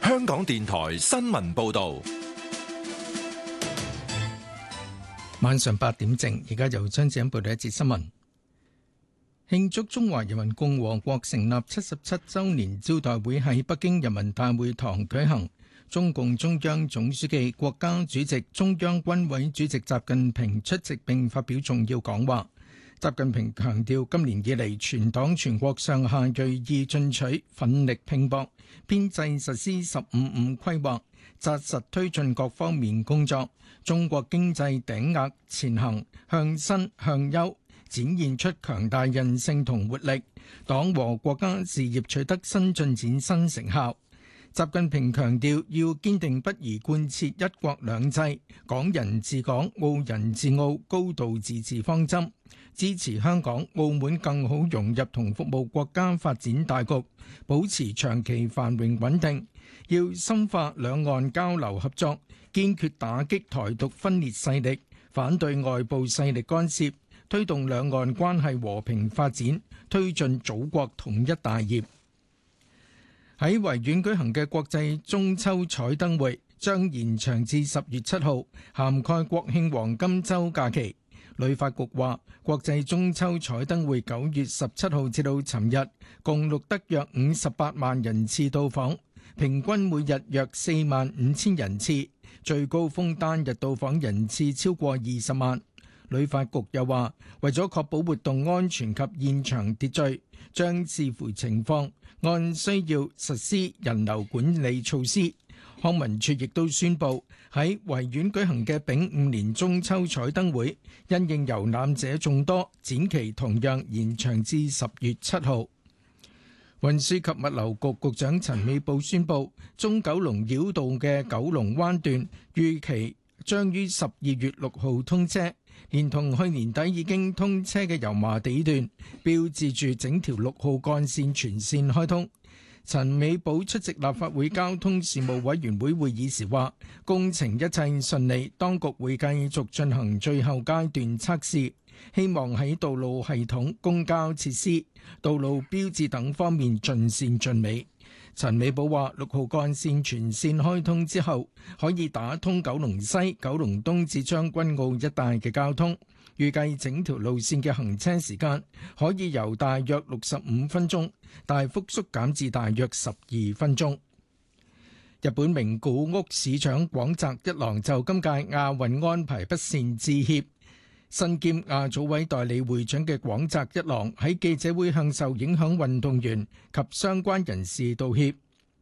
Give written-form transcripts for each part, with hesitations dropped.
香港電台新聞報道。 晚上8點正，而家由張子欣報道一節新聞。慶祝中華人民共和國成立77周年招待會喺北京人民大會堂舉行。中共中央總書記、國家主席、中央軍委主席習近平出席並發表重要講話。習近平強調，今年以嚟，全黨全國上下銳意進取，奮力拼搏，編制實施15+5規劃，紮實推進各方面工作。中國經濟頂額前行，向新向優，展現出強大韌性同活力，黨和國家事業取得新進展、新成效。習近平強調，要堅定不移貫徹一國兩制、港人治港、澳人治澳、高度自治方針，支持香港、澳門更好融入同服務國家發展大局，保持長期繁榮穩定。要深化兩岸交流合作，堅決打擊台獨分裂勢力，反對外部勢力干涉，推動兩岸關係和平發展，推進祖國統一大業。喺維園舉行嘅國際中秋彩燈會將延長至10月7號，涵蓋國慶黃金週假期。旅發局話，國際中秋彩燈會9月17號至到尋日，共錄得約58萬人次到訪，平均每日約45000人次，最高峰單日到訪人次超過20萬。旅發局又話，為咗確保活動安全及現場秩序，將視乎情況，按需要實施人流管理措施。康文署亦都宣布，喺維園舉行嘅丙午年中秋彩燈會，因應遊覽者眾多，展期同樣延長至10月7號。運輸及物流局局長陳美寶宣布，中九龍繞道嘅九龍灣段預期將於12月6號通車，連同去年底已經通車嘅油麻地段，標誌住整條6號幹線全線開通。陳美寶出席立法會交通事務委員會會議時話，工程一切順利，當局會繼續進行最後階段測試，希望喺道路系統、公交設施、道路標誌等方面盡善盡美。陳美寶話，6號幹線全線開通之後，可以打通九龍西、九龍東至將軍澳一帶嘅交通，預計整條路線嘅行車時間可以由大約65分鐘大幅縮減至大約12分鐘。日本名古屋市長廣澤一郎就今屆亞運安排不善致歉。身兼亞組委代理會長嘅廣澤一郎喺記者會向受影響運動員及相關人士道歉。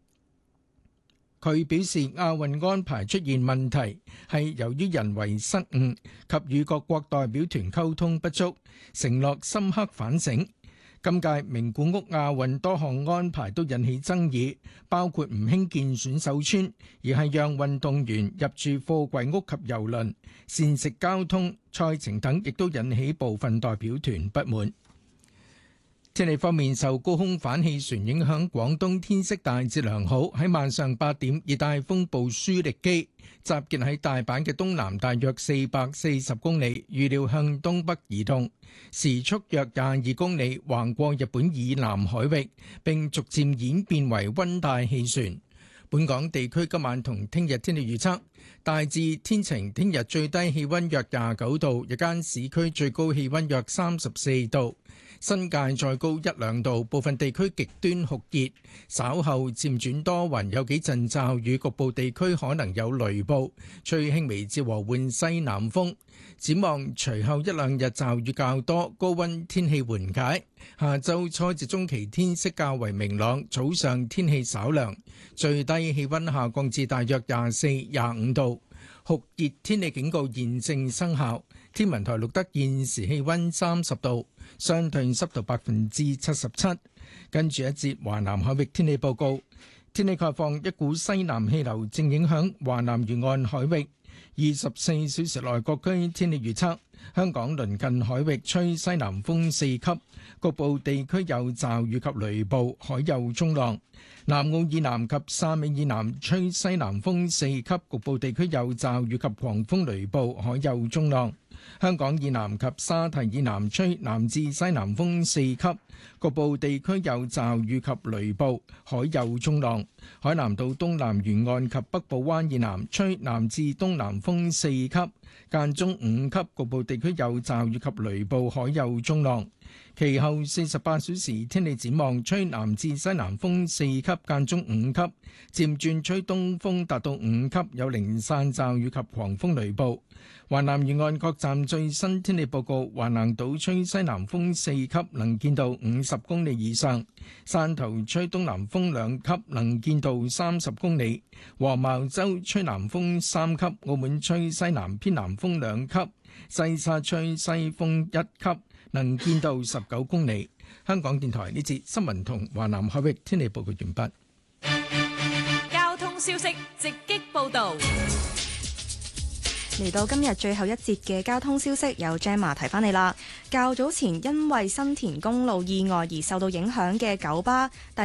佢表示亞運安排出現問題係由於人為失誤及與各國代表團溝通不足，承諾深刻反省。今屆名古屋亞運多項安排都引起爭議，包括唔興建選手村，而係讓運動員入住貨櫃屋及郵輪，膳食交通、賽程等，亦都引起部分代表團不滿。天氣方面，受高空反氣旋影響，廣東天色大致良好。喺晚上8點，熱帶風暴舒力基集結喺大阪嘅東南，大約440公里，預料向東北移動，時速約22公里，橫過日本以南海域，並逐漸演變為溫帶氣旋。本港地區今晚同聽日天氣預測，大致天晴，聽日最低氣溫約29度，日間市區最高氣溫約34度。新界再高1-2度，部分地區極端酷熱，稍後漸轉多雲，有幾陣驟雨，局部地區可能有雷暴，吹輕微至和緩西南風。展望隨後1-2日驟雨較多，高溫天氣緩解。下週初至中期天色較為明朗，早上天氣稍涼，最低氣溫下降至大約24、25度。酷熱天氣警告現正生效。天文台錄得現時氣溫30度，相對濕度77%。跟住一節華南海域天氣報告，天氣概況，一股西南氣流正影響華南沿岸海域。24小時內各區天氣預測，香港鄰近海域吹西南風4級，局部地區有驟雨及雷暴，海有中浪。南澳以南及汕尾以南吹西南風4級，局部地區有驟雨及狂風雷暴，海有中浪。 香港以南及沙堤以南吹南至西南風4級，局部地區有驟雨及雷暴，海有中浪。海南島東南沿岸及北部灣以南吹南至東南風4級，間中5級，局部地區有驟雨及雷暴，海有中浪。其後48小時天氣展望，吹南至西南風4級，間中5級，漸轉吹東風達到5級，有零散驟雨及狂風雷暴。華南沿岸各站最新天氣報告：華南島吹西南風4級，能見度50公里以上；汕頭吹東南風2級，能見度30公里；黃茅洲吹南風3級，澳門吹西南偏南風2級，西沙吹西風1級，能見度19公里。香港電台呢節新聞同華南海域天氣報告完畢。 交通消息直擊報道。 嚟到今日最後一節嘅交通消息，有 Gemma 提翻你啦。較早前因為新田公路意外而受到影響嘅九巴第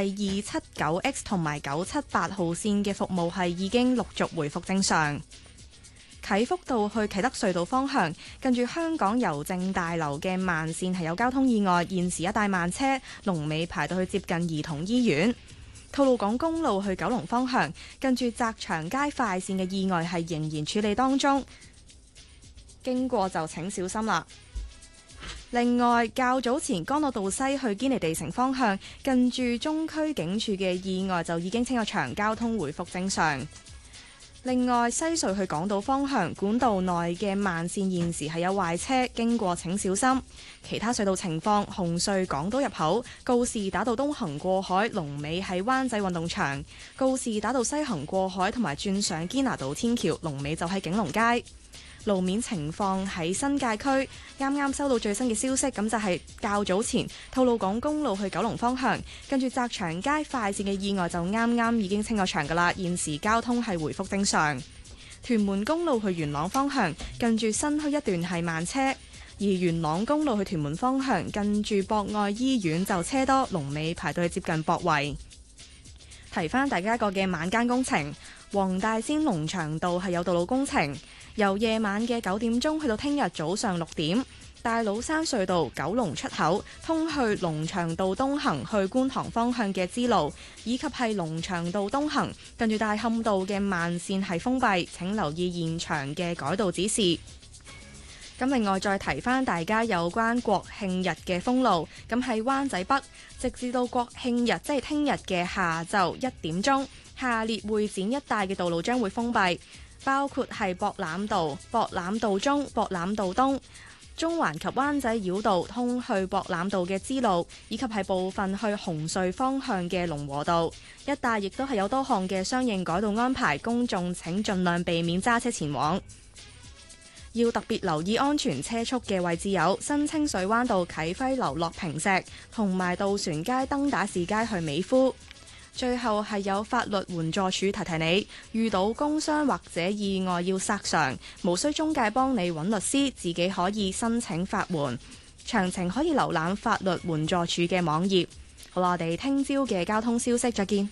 279X 同埋978號線嘅服務係已經陸續回復正常。啟福道去啟德隧道方向，近住香港郵政大樓嘅慢線係有交通意外，現時一帶慢車，龍尾排到去接近兒童醫院。吐露港公路去九龍方向，近住澤祥街快線嘅意外係仍然處理當中，經過就請小心啦。另外，較早前干諾道西去堅尼地城方向，近住中區警署嘅意外就已經清咗場，交通回復正常。另外，西隧去港島方向管道內嘅慢線現時係有壞車，經過請小心。其他隧道情況：紅隧港島入口告士打道東行過海，龍尾喺灣仔運動場；告士打道西行過海同埋轉上堅拿道天橋，龍尾就喺景隆街。路面情況喺新界區，啱啱收到最新嘅消息，咁就係較早前吐露港公路去九龍方向，跟住澤祥街快線嘅意外就啱啱已經清咗場㗎啦，現時交通係回復正常。屯門公路去元朗方向，近住新墟一段係慢車，而元朗公路去屯門方向，近住博愛醫院就車多，龍尾排到去接近博圍。提翻大家一個嘅晚間工程，黃大仙龍翔道係有道路工程。由夜晚嘅9點鐘去到聽日早上6點，大老山隧道九龍出口通去龍翔道東行去觀塘方向嘅支路，以及係龍翔道東行近住大磡道嘅慢線係封閉，請留意現場嘅改道指示。咁另外再提翻大家有關國慶日嘅封路，咁喺灣仔北，直至到國慶日即係聽日嘅下晝1點鐘，下列會展一帶嘅道路將會封閉。包括係博覽道、博覽道中、博覽道東、中環及灣仔繞道通去博覽道嘅支路，以及係部分去紅隧方向嘅龍和道一帶，亦都係有多項嘅相應改道安排，公眾請盡量避免揸車前往。要特別留意安全車速嘅位置有新清水灣道啟輝樓落坪石，同埋渡船街登打士街去美孚。最後係有法律援助署提提你，遇到工傷或者意外要索償，無需中介幫你揾律師，自己可以申請法援。詳情可以瀏覽法律援助署嘅網頁。好啦，我哋聽朝嘅交通消息再見。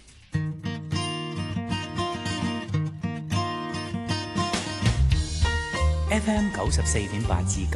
FM 94.8至9。